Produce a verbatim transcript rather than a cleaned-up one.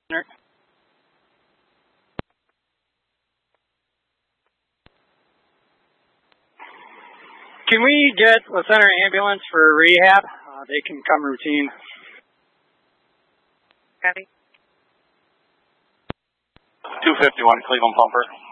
Can we get the center ambulance for rehab? Uh, they can come routine. Ready? two fifty-one Cleveland Pumper.